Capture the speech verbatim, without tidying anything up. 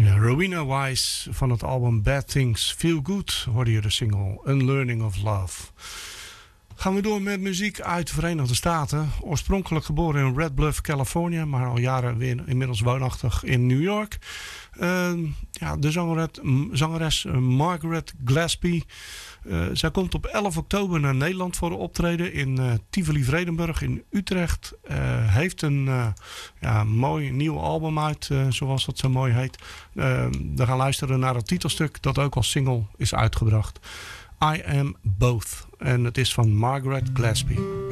Ja, Rowena Wise van het album Bad Things Feel Good hoorde je de single Unlearning of Love. Gaan we door met muziek uit de Verenigde Staten. Oorspronkelijk geboren in Red Bluff, Californië, maar al jaren weer inmiddels woonachtig in New York. Uh, ja, de zangeres, zangeres Margaret Gillespie. Uh, zij komt op elf oktober naar Nederland voor een optreden in uh, Tivoli-Vredenburg in Utrecht. Uh, heeft een uh, ja, mooi nieuw album uit, uh, zoals dat zo mooi heet. Uh, we gaan luisteren naar het titelstuk dat ook als single is uitgebracht. I Am Both. En het is van Margaret Gillespie.